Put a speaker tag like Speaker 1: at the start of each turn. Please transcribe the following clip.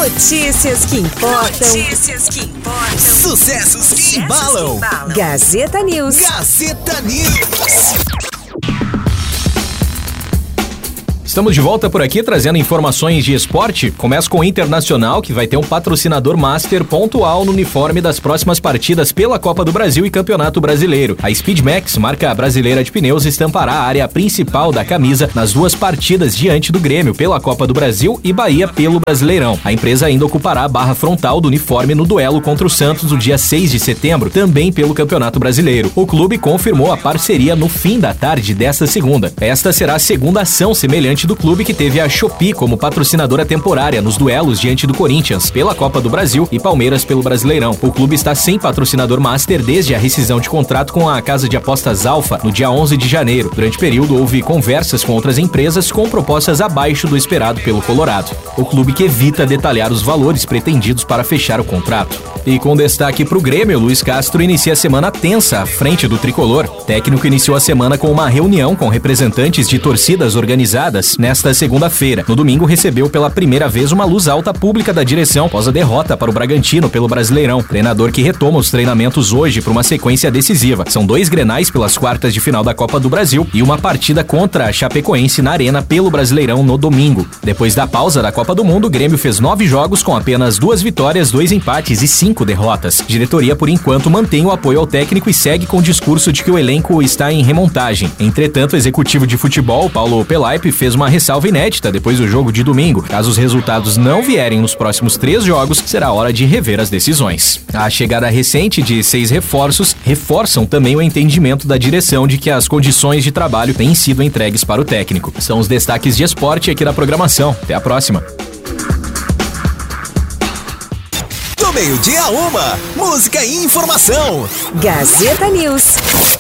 Speaker 1: Notícias que importam.
Speaker 2: Sucessos que embalam.
Speaker 1: Gazeta News.
Speaker 2: Gazeta News.
Speaker 3: Estamos de volta por aqui trazendo informações de esporte. Começa com o Internacional, que vai ter um patrocinador master pontual no uniforme das próximas partidas pela Copa do Brasil e Campeonato Brasileiro. A Speedmax, marca brasileira de pneus, estampará a área principal da camisa nas duas partidas diante do Grêmio pela Copa do Brasil e Bahia pelo Brasileirão. A empresa ainda ocupará a barra frontal do uniforme no duelo contra o Santos no dia 6 de setembro, também pelo Campeonato Brasileiro. O clube confirmou a parceria no fim da tarde desta segunda. Esta será a segunda ação semelhante do clube, que teve a Shopee como patrocinadora temporária nos duelos diante do Corinthians pela Copa do Brasil e Palmeiras pelo Brasileirão. O clube está sem patrocinador master desde a rescisão de contrato com a casa de apostas Alfa no dia 11 de janeiro. Durante o período houve conversas com outras empresas com propostas abaixo do esperado pelo Colorado. O clube que evita detalhar os valores pretendidos para fechar o contrato. E com destaque para o Grêmio, Luiz Castro inicia a semana tensa à frente do tricolor. O técnico iniciou a semana com uma reunião com representantes de torcidas organizadas nesta segunda-feira. No domingo, recebeu pela primeira vez uma luz alta pública da direção após a derrota para o Bragantino pelo Brasileirão. Treinador que retoma os treinamentos hoje para uma sequência decisiva. São 2 grenais pelas quartas de final da Copa do Brasil e uma partida contra a Chapecoense na Arena pelo Brasileirão no domingo. Depois da pausa da Copa do Mundo, o Grêmio fez 9 jogos com apenas 2 vitórias, 2 empates e 5 derrotas. Diretoria, por enquanto, mantém o apoio ao técnico e segue com o discurso de que o elenco está em remontagem. Entretanto, o executivo de futebol, Paulo Pelaipe, fez uma ressalva inédita depois do jogo de domingo. Caso os resultados não vierem nos próximos 3 jogos, será hora de rever as decisões. A chegada recente de 6 reforços reforçam também o entendimento da direção de que as condições de trabalho têm sido entregues para o técnico. São os destaques de esporte aqui da programação. Até a próxima.
Speaker 2: Do meio-dia a 1, música e informação.
Speaker 1: Gazeta News.